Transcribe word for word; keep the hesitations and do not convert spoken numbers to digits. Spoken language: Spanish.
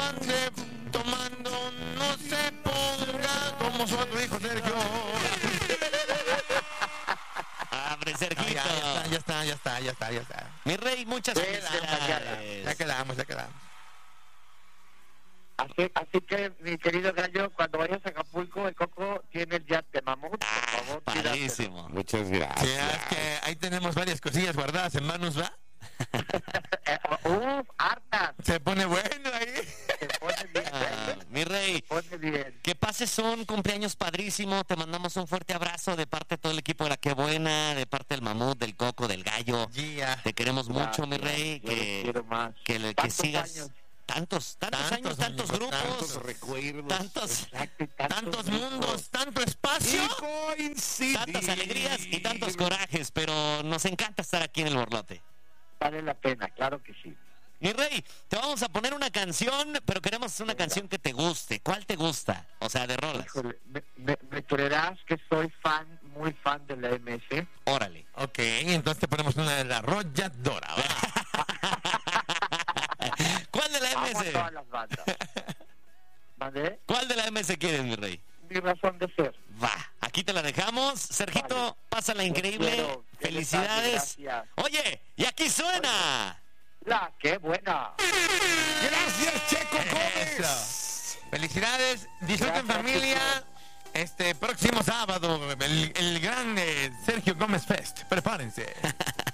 ande tomando, no se ponga como su otro hijo Sergio. Abre, Sergito. Ah, ya, ya está, ya está, ya está, ya está, ya está. Mi rey, muchas Ya felicidades. ya quedamos, ya quedamos. Así, así que, mi querido Gallo, cuando vayas a Acapulco, el Coco tiene el yate de mamut, por Ah, favor, padrísimo. Muchas Sí, gracias. es que ahí tenemos varias cosillas guardadas en manos, ¿va? Uf, hartas. Se pone bueno ahí. Se pone bien, Ah, mi rey, se pone bien. que pases un cumpleaños padrísimo. Te mandamos un fuerte abrazo de parte de todo el equipo de La Qué Buena, de parte del Mamut, del Coco, del Gallo. Yeah. Te queremos mucho, mi Gracias, rey. yo los Que, quiero más. que, le- que Tantos sigas. años. Tantos, tantos, Tantos años, tantos años, grupos, tantos recuerdos. tantos, Exacto, y tantos Tantos grupos. mundos, tanto espacio. Y coincidir. tantas alegrías y tantos corajes, pero nos encanta estar aquí en el Borlote. Vale la pena, claro que sí. Mi rey, te vamos a poner una canción, pero queremos una canción que te guste. ¿Cuál te gusta? O sea, de rolas. Híjole, me, me, me creerás que soy fan, muy fan de la M S. Órale. Ok, entonces te ponemos una de la arrolladora, ¿va? ¿Cuál de la Amo a M S? todas las bandas. ¿Vale? ¿Cuál de la M S quieres, mi rey? Mi razón de ser. Va, aquí te la dejamos. Sergito, Vale. pásala Los increíble. quiero. Qué Felicidades. detalle, gracias. Oye, y aquí suena. La qué buena. Gracias, Checo Eso. Gómez. Felicidades, disfruten Gracias, familia. Este próximo sábado, el, el gran eh, Sergio Gómez Fest. Prepárense.